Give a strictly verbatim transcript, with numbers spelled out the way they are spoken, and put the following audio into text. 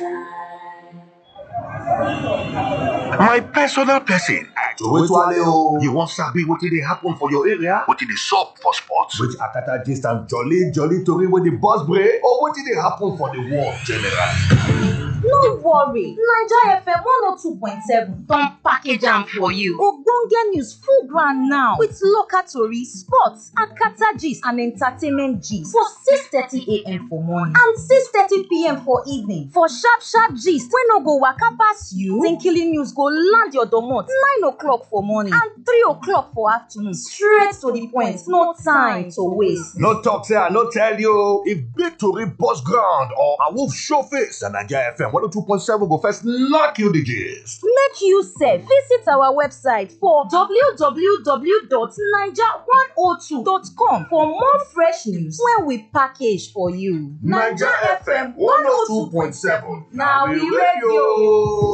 My personal person. Towale o. You wan sabi wetin dey happen for your area? Wetin dey sup for sports? Which akata gist and jolly jolly tori wey dey burst brain or wetin dey happen for the world generally. No worry, Naija F M one oh two point seven don package am for you. Ogbonge news full ground now with local tori, sports, akata gist and entertainment gist for six thirty a m for morning and six thirty p m for evening. For sharp sharp gist wey no go waka pass you, Tinkily news go land your domot nine o'clock for morning and three o'clock for afternoon. Straight to the point, no time to waste. No talk say I no tell you. If big tori burst ground or a wolf show face, na Naija F M one oh two point seven go first knock you the gist. Make you sef visit our website for w w w dot naija one oh two dot com for more fresh news wey we package for you. Naija F M one oh two point seven na we radio.